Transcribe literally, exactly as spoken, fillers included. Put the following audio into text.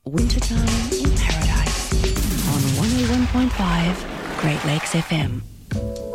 Wintertime in Paradise on one oh one point five Great Lakes F M.